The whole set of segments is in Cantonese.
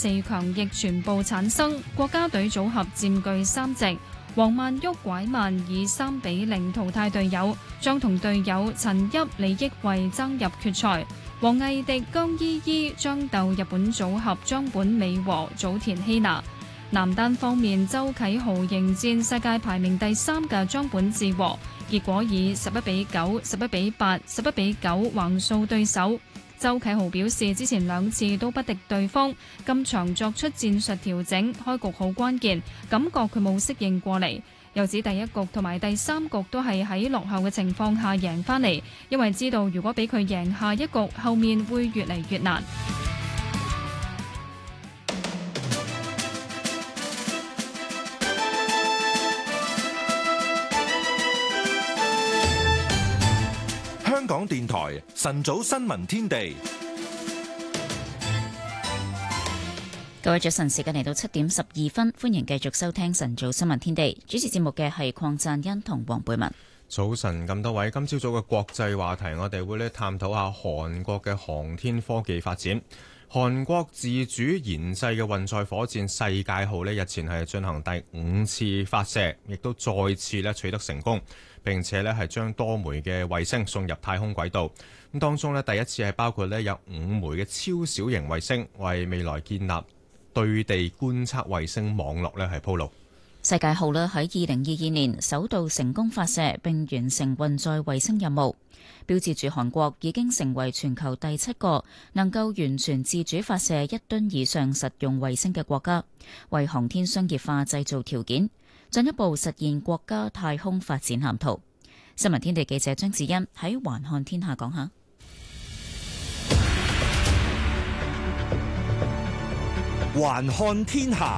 4強亦全部產生，國家隊組合佔據3席。王曼昱拐曼以3-0淘汰隊友，將同隊友陳邑李益慧爭入決賽。王藝迪姜依依將鬥日本組合張本美和早田希娜。男單方面，周啟豪迎戰世界排名第3嘅張本智和，結果以11-9、11-8、11-9橫掃對手。周啟豪表示，之前2次都不敵對方，今場作出戰術調整，開局好關鍵，感覺佢冇適應過嚟。又指第一局同埋第3局都係喺落後嘅情況下贏返嚟，因為知道如果俾佢贏下一局，後面會越嚟越難。 香港電台晨早新聞天地， 各位早晨，時間嚟到7:12，歡迎繼續收聽晨早新聞天地。主持節目嘅係鄺贊恩同黃貝文。 早晨咁多位，今朝早嘅國際話題，我哋會探討下韓國嘅航天科技發展。韓國自主研製嘅運載火箭世界號日前係進行第5次發射，亦都再次取得成功，並且係將多枚嘅衛星送入太空軌道。咁當中第一次係包括有5枚嘅超小型衛星，為未來建立對地觀測衛星網絡係鋪路。 世界號喺2022年首度成功發射並完成運載衛星任務，標誌住韓國已經成為全球第7個能夠完全自主發射1噸以上實用衛星嘅國家，為航天商業化製造條件，進一步實現國家太空發展藍圖。新聞天地記者張子欣喺環看天下講下。 環看天下。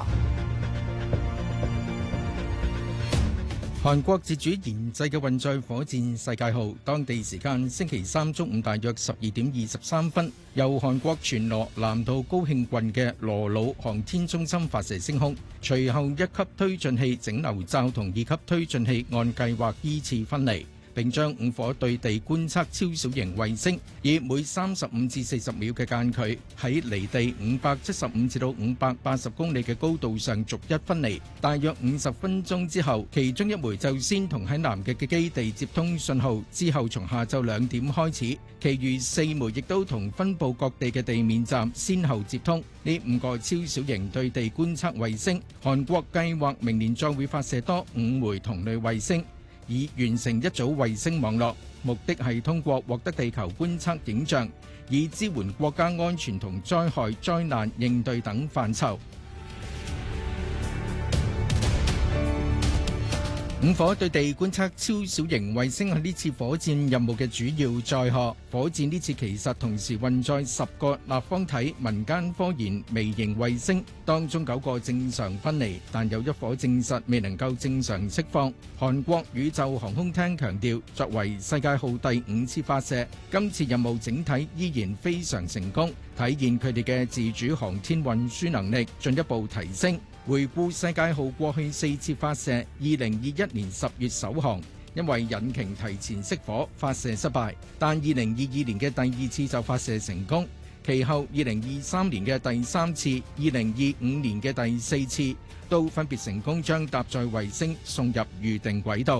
韓國自主研製嘅運載火箭世界號，當地時間星期三中午大約12:23，由韓國全羅南道高慶郡嘅羅魯航天中心發射升空。隨後1級推進器整流罩同2級推進器按計劃依次分離，並將5顆對地觀測超小型衛星以每35至40秒嘅間距喺離地575至到580公里嘅高度上逐一分離。大約50分鐘之後，其中1枚就先同喺南極嘅基地接通信號，之後從下晝2點開始，其餘4枚亦都同分佈各地嘅地面站先後接通。呢5個超小型對地觀測衛星，韓國計劃明年再會發射多5枚同類衛星，以完成一組衛星網絡，目的係通過獲得地球觀測影像，以支援國家安全同災害災難應對等範疇。5顆對地觀測超小型衛星係呢次火箭任務嘅主要載荷。火箭呢次其實同時運載10個立方體民間科研微型衛星，當中9個正常分離，但有1顆證實未能夠正常釋放。韓國宇宙航空廳強調，作為世界號第5次發射，今次任務整體依然非常成功，體現佢哋嘅自主航天運輸能力進一步提升。回顧世界號過去4次發射，2021年10月首航，因為引擎提前熄火，發射失敗，但2022年嘅第2次就發射成功。其後2023年嘅第3次、2025年嘅第4次，都分別成功將搭載衛星送入預定軌道。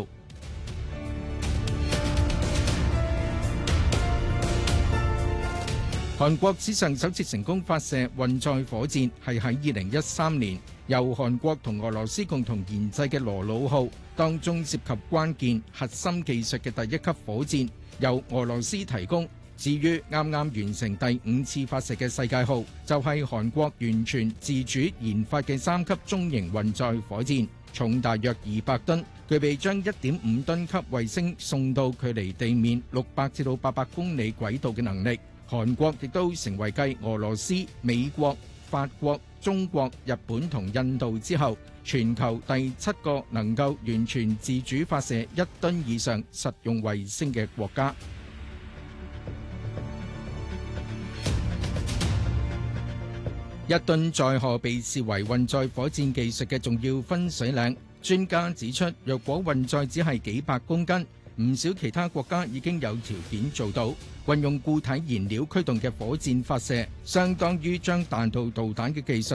韓國史上首次成功發射運載火箭係喺2013年，由韓國同俄羅斯共同研製嘅羅魯號，當中涉及關鍵核心技術嘅第1級火箭，由俄羅斯提供。至於啱啱完成第5次發射嘅世界號，就係韓國完全自主研發嘅3級中型運載火箭，重大約200噸，具備將1.5噸級衛星送到距離地面600至到800公里軌道嘅能力。韓國亦都成為繼俄羅斯、美國、法國、中國、日本同印度之後，全球第7個能夠完全自主發射1噸以上實用衛星嘅國家。1噸載荷被視為運載火箭技術嘅重要分水嶺。專家指出，若果運載只係幾百公斤，唔少其他國家已經有條件做到。運用固體燃料驅動嘅火箭發射，相當於將彈道導彈嘅技術